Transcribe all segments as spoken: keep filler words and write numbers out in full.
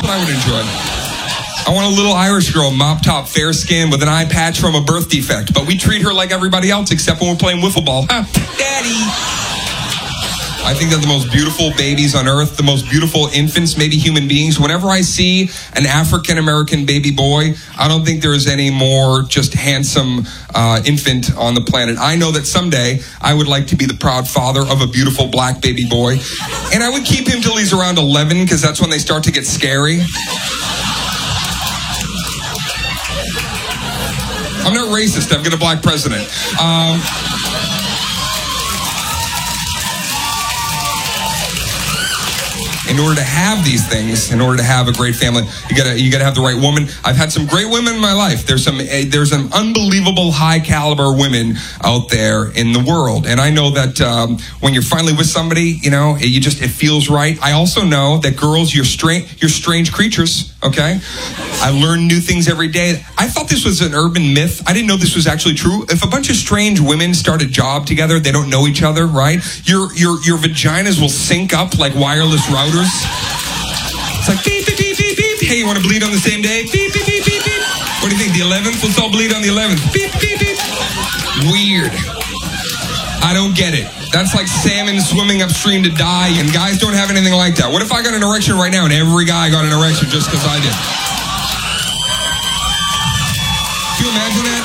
what I would enjoy. I want a little Irish girl, mop top, fair skin, with an eye patch from a birth defect. But we treat her like everybody else, except when we're playing wiffle ball. Huh, Daddy. I think they're the most beautiful babies on earth, the most beautiful infants, maybe human beings. Whenever I see an African-American baby boy, I don't think there is any more just handsome uh, infant on the planet. I know that someday I would like to be the proud father of a beautiful black baby boy. And I would keep him till he's around eleven, because that's when they start to get scary. I'm not racist. I've got a black president. Um... In order to have these things, in order to have a great family, you gotta you gotta have the right woman. I've had some great women in my life. There's some uh, there's some unbelievable high caliber women out there in the world, and I know that um, when you're finally with somebody, you know, it, you just it feels right. I also know that girls, you're strange, you're strange creatures. Okay, I learn new things every day. I thought this was an urban myth. I didn't know this was actually true. If a bunch of strange women start a job together, they don't know each other, right? Your your your vaginas will sync up like wireless routers. It's like beep, beep, beep, beep, beep. Hey, you want to bleed on the same day? Beep, beep, beep, beep, beep. What do you think, the eleventh? Let's all bleed on the eleventh. Beep, beep, beep. Weird. I don't get it. That's like salmon swimming upstream to die, and guys don't have anything like that. What if I got an erection right now and every guy got an erection just because I did? Can you imagine that?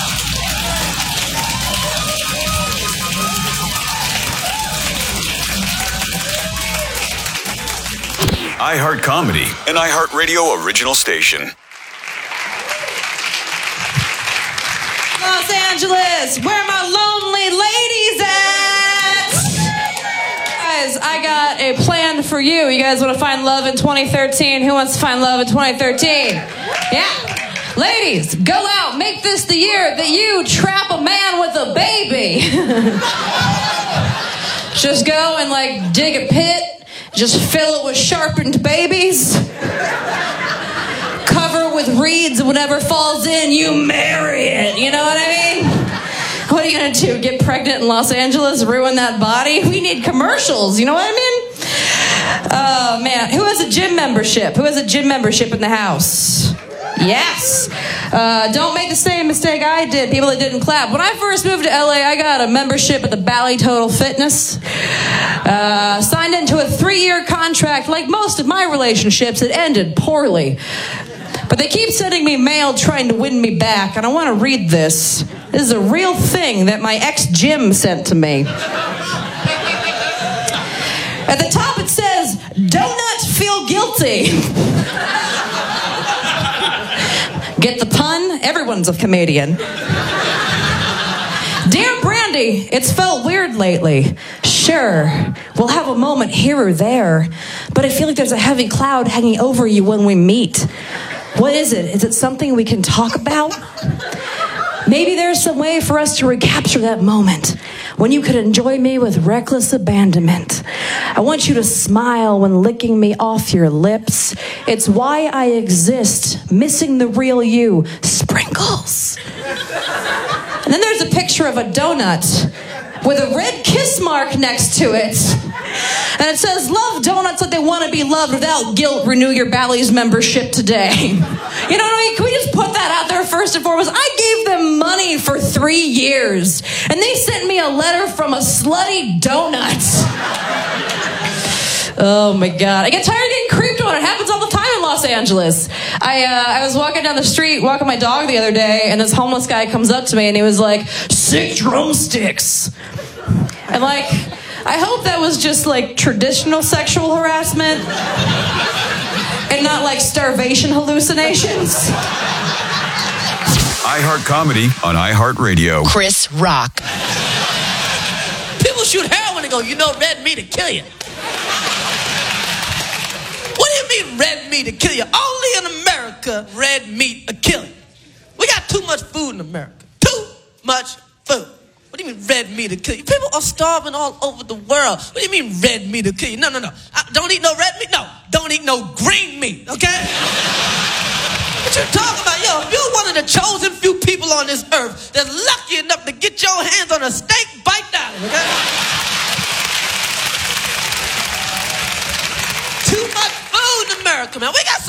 iHeart Comedy, an iHeartRadio original station. Los Angeles, where my lonely ladies at? Guys, I got a plan for you. You guys want to find love in twenty thirteen? Who wants to find love in twenty thirteen? Yeah. Ladies, go out. Make this the year that you trap a man with a baby. Just go and, like, dig a pit. Just fill it with sharpened babies. Cover it with reeds, and whatever falls in, you marry it. You know what I mean? What are you going to do? Get pregnant in Los Angeles? Ruin that body? We need commercials. You know what I mean? Oh, man. Who has a gym membership? Who has a gym membership in the house? Yes. Uh, don't make the same mistake I did. People that didn't clap. When I first moved to L A, I got a membership at the Bally Total Fitness. Uh, signed into a three-year contract. Like most of my relationships, it ended poorly. But they keep sending me mail trying to win me back, and I want to read this. This is a real thing that my ex-Jim sent to me. At the top it says, "Donut feel guilty." Get the pun? Everyone's a comedian. Dear Brandy, it's felt weird lately. Sure, we'll have a moment here or there, but I feel like there's a heavy cloud hanging over you when we meet. What is it? Is it something we can talk about? Maybe there's some way for us to recapture that moment when you could enjoy me with reckless abandonment. I want you to smile when licking me off your lips. It's why I exist, missing the real you. Sprinkles. And then there's a picture of a donut with a red kiss mark next to it. And it says, "Love donuts like they want to be loved without guilt. Renew your Bally's membership today." You know what I mean? Can we just put that out there first and foremost? I gave them money for three years. And they sent me a letter from a slutty donut. Oh my God. I get tired of getting creeped on. It happens all the time in Los Angeles. I uh, I was walking down the street, walking my dog the other day, and this homeless guy comes up to me and he was like, "Sick drumsticks." And like, I hope that was just like traditional sexual harassment and not like starvation hallucinations. iHeart Comedy on iHeartRadio. Chris Rock. People shoot heroin and go, "You know red meat will kill you." What do you mean red meat will kill you? Only in America red meat will kill you. We got too much food in America. Too much food. What do you mean red meat will kill you? People are starving all over the world. What do you mean red meat will kill you? No, no, no. I, don't eat no red meat. No, don't eat no green meat, okay? What you talking about? Yo, if you're one of the chosen few people on this earth that's lucky enough to get your hands on a steak, bite down, okay? Too much food in America, man. We got some